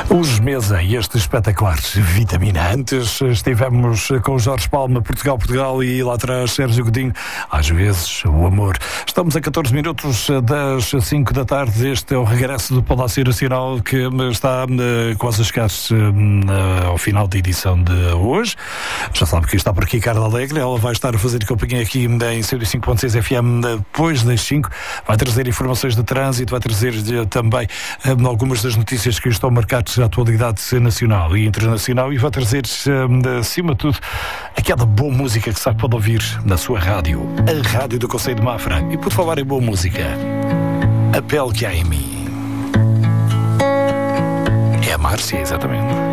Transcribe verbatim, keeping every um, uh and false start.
Os Mesa e este espetacular Vitamina. Antes estivemos com o Jorge Palma, Portugal, Portugal, e lá atrás Sérgio Godinho, às vezes o amor. Estamos a catorze minutos das cinco da tarde. Este é o regresso do Palácio Nacional, que está uh, quase a chegar uh, ao final da edição de hoje. Já sabe que está por aqui Carla Alegre. Ela vai estar a fazer companhia aqui em cento e cinco ponto seis F M depois das cinco. Vai trazer informações de trânsito, vai trazer uh, também uh, algumas das notícias que estão marcadas à atualidade nacional e internacional, e vai trazer, uh, acima de tudo, aquela boa música que sabe pode ouvir na sua rádio, a rádio do Conselho de Mafra. E por falar em boa música, a pele que há em mim é a Márcia, exatamente.